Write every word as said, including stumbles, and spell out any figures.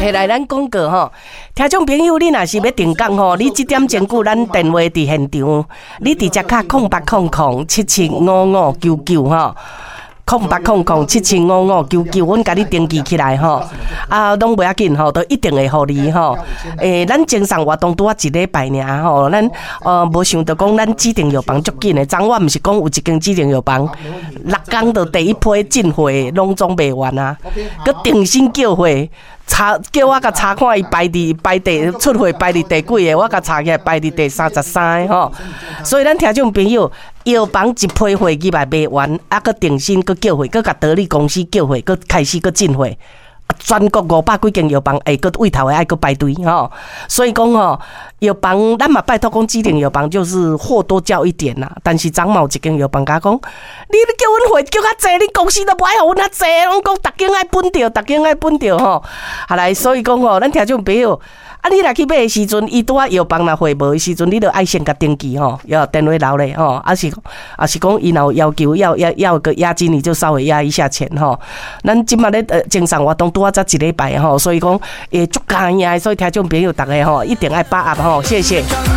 回来咱广告吼，听众朋友，你若是要订购吼，你即点前久咱电话伫现场，你直接卡空八空空七七五五九九吼。空八空空七七五五九九，阮甲你登记起来吼，啊，拢袂要紧吼，都一定会互你吼。诶，咱精神活动拄啊一礼拜尔吼，咱呃无想到讲咱指定药房足紧的，昨晚毋是讲有一间指定药房，六工到第一批进货拢总卖完啊，佮定薪叫货。查叫我甲查看伊排伫排第出货排伫第几个，我甲查起来排伫第三十三个吼。所以咱听众朋友，药房一批货入来卖完，啊，佮定薪，佮叫货，佮甲得力公司叫货，佮开始佮进货。全国五百几间药房，会佮位头的爱佮排队吼，所以讲吼，药房咱嘛拜托讲指定药房就是货多叫一点啦。但是昨某一间药房甲讲，你叫阮货叫较济，你公司都不爱互阮较济，拢讲逐间爱分着，逐间爱分着吼。好来，所以讲吼，咱听众朋友。啊，你若去买的时阵，伊拄啊药房若货无的时阵，你著爱先甲登记吼，要电话留咧吼，啊是啊是讲伊若有要求要要要个押金，你就稍微押一下钱吼。咱即马咧呃精神活动拄啊才一礼拜吼，所以讲诶足加赢，所以听众朋友逐个吼一定爱把握吼，谢谢。